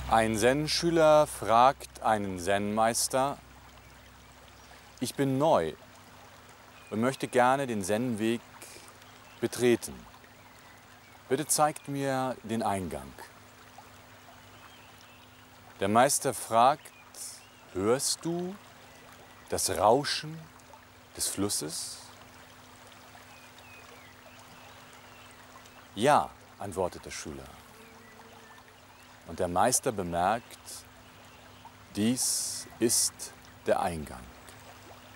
Ein Zen-Schüler fragt einen Zen-Meister: Ich bin neu und möchte gerne den Zen-Weg betreten. Bitte zeigt mir den Eingang. Der Meister fragt: Hörst du das Rauschen des Flusses? Ja, antwortet der Schüler. Und der Meister bemerkt: Dies ist der Eingang.